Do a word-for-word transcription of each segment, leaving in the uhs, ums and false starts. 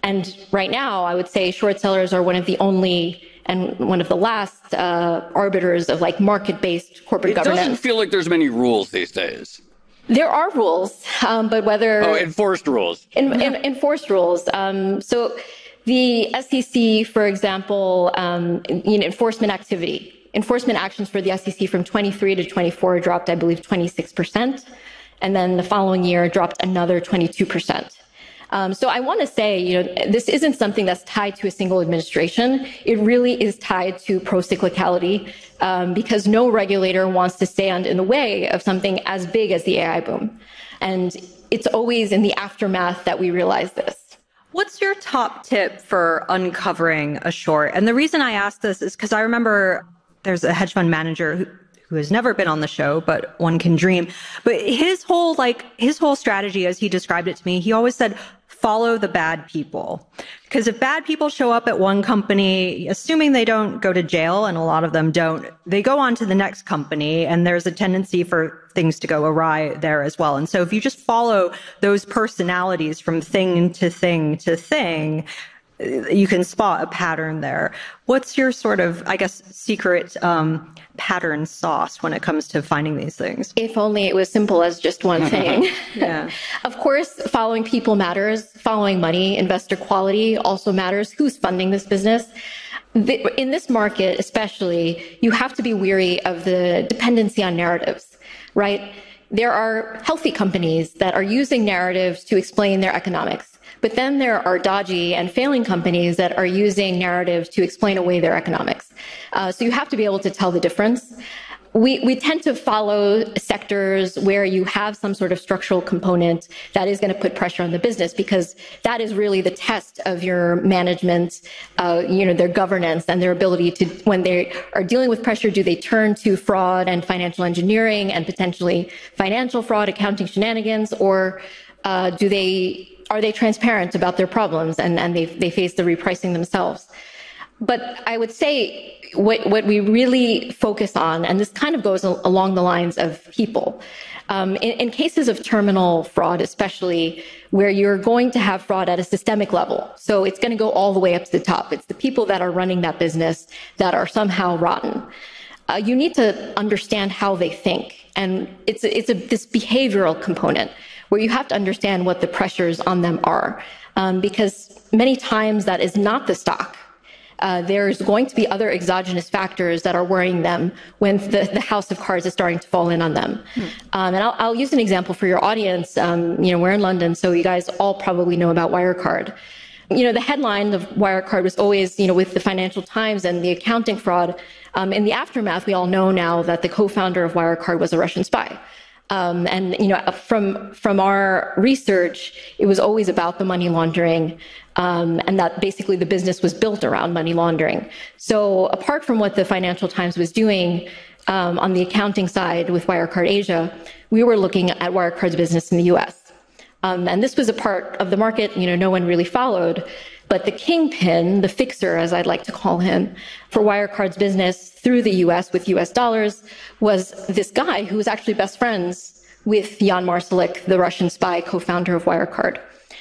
And right now, I would say short sellers are one of the only and one of the last uh, arbiters of like market-based corporate it governance. It doesn't feel like there's many rules these days. There are rules, um, but whether... Oh, enforced rules. In, in, enforced rules. Um, so the S E C, for example, um, you know, enforcement activity, enforcement actions for the S E C from twenty-three to twenty-four dropped, I believe, twenty-six percent. And then the following year dropped another twenty-two percent. Um, so I want to say, you know, this isn't something that's tied to a single administration. It really is tied to pro-cyclicality um, because no regulator wants to stand in the way of something as big as the A I boom. And it's always in the aftermath that we realize this. What's your top tip for uncovering a short? And the reason I ask this is because I remember there's a hedge fund manager who who has never been on the show, but one can dream. But his whole, like, his whole strategy, as he described it to me, he always said, follow the bad people. Because if bad people show up at one company, assuming they don't go to jail, and a lot of them don't, they go on to the next company, and there's a tendency for things to go awry there as well. And so if you just follow those personalities from thing to thing to thing, you can spot a pattern there. What's your sort of, I guess, secret um, pattern sauce when it comes to finding these things? If only it was simple as just one thing. Yeah. Of course, following people matters. Following money, investor quality also matters. Who's funding this business? The, in this market, especially, you have to be weary of the dependency on narratives, right? There are healthy companies that are using narratives to explain their economics. But then there are dodgy and failing companies that are using narratives to explain away their economics. Uh, so you have to be able to tell the difference. We, we tend to follow sectors where you have some sort of structural component that is going to put pressure on the business, because that is really the test of your management, uh, you know, their governance and their ability to, when they are dealing with pressure, do they turn to fraud and financial engineering and potentially financial fraud, accounting shenanigans, or uh, do they... are they transparent about their problems and, and they, they face the repricing themselves? But I would say what, what we really focus on, and this kind of goes along the lines of people, um, in, in cases of terminal fraud, especially where you're going to have fraud at a systemic level. So it's going to go all the way up to the top. It's the people that are running that business that are somehow rotten. Uh, you need to understand how they think. And it's, a, it's a, this behavioral component where you have to understand what the pressures on them are, um, because many times that is not the stock. Uh, there's going to be other exogenous factors that are worrying them when the, the house of cards is starting to fall in on them. Hmm. Um, and I'll, I'll use an example for your audience. Um, you know, we're in London, so you guys all probably know about Wirecard. You know, the headline of Wirecard was always, you know, with the Financial Times and the accounting fraud. Um, in the aftermath, we all know now that the co-founder of Wirecard was a Russian spy. Um, and, you know, from, from our research, it was always about the money laundering, um, and that basically the business was built around money laundering. So apart from what the Financial Times was doing, um, on the accounting side with Wirecard Asia, we were looking at Wirecard's business in the U S. Um, and this was a part of the market, you know, no one really followed. But the kingpin, the fixer, as I'd like to call him, for Wirecard's business through the U S with U S dollars was this guy who was actually best friends with Jan Marsalek, the Russian spy co-founder of Wirecard.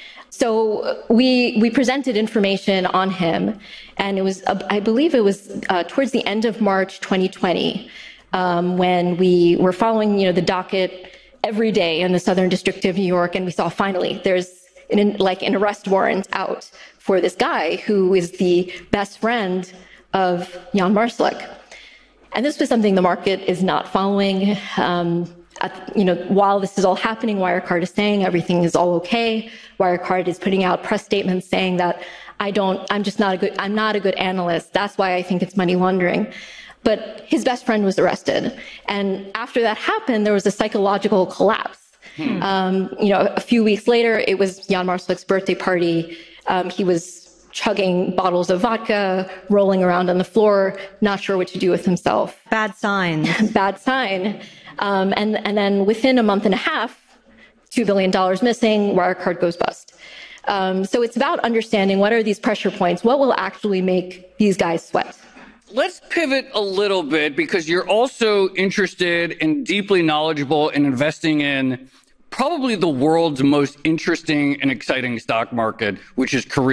So we we presented information on him, and it was, uh, I believe it was uh, towards the end of March twenty twenty, um, when we were following, you know, the docket every day in the Southern District of New York, and we saw finally there's an, like an arrest warrant out for this guy who is the best friend of Jan Marsalek. And this was something the market is not following. Um, at, you know, while this is all happening, Wirecard is saying everything is all okay. Wirecard is putting out press statements saying that I don't, I'm just not a good, I'm not a good analyst. That's why I think it's money laundering. But his best friend was arrested. And after that happened, there was a psychological collapse. Hmm. Um, you know, a few weeks later, it was Jan Marsalek's birthday party. Um, he was chugging bottles of vodka, rolling around on the floor, not sure what to do with himself. Bad sign. Bad sign. Um, and, and then within a month and a half, two billion dollars missing, Wirecard goes bust. Um, so it's about understanding what are these pressure points, what will actually make these guys sweat. Let's pivot a little bit, because you're also interested and deeply knowledgeable in investing in probably the world's most interesting and exciting stock market, which is Korea.